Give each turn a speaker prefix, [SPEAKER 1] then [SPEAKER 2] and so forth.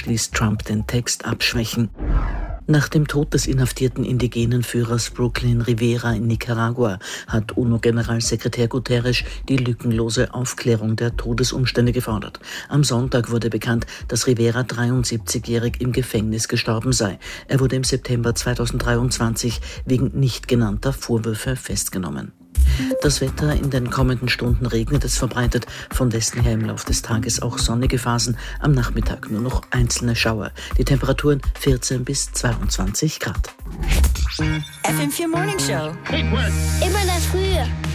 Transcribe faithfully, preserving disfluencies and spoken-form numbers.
[SPEAKER 1] ließ Trump den Text abschwächen. Nach dem Tod des inhaftierten indigenen Führers Brooklyn Rivera in Nicaragua hat UNO-Generalsekretär Guterres die lückenlose Aufklärung der Todesumstände gefordert. Am Sonntag wurde bekannt, dass Rivera dreiundsiebzigjährig im Gefängnis gestorben sei. Er wurde im September zweitausenddreiundzwanzig wegen nicht genannter Vorwürfe festgenommen. Das Wetter: in den kommenden Stunden regnet es verbreitet, von Westen her im Laufe des Tages auch sonnige Phasen, am Nachmittag nur noch einzelne Schauer. Die Temperaturen vierzehn bis zweiundzwanzig Grad.
[SPEAKER 2] F M vier Morning Show.
[SPEAKER 3] Immer das Frühe.